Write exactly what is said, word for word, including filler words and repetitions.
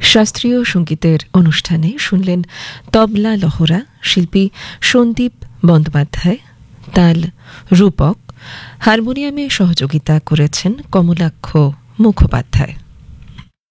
শাস্ত্রীয় সঙ্গীতের অনুষ্ঠানে শুনলেন তবলা লহরা শিল্পী সন্দীপ বন্দ্যোপাধ্যায়, তাল রূপক, হারমোনিয়ামে সহযোগিতা করেছেন কমলাক্ষ মুখোপাধ্যায়।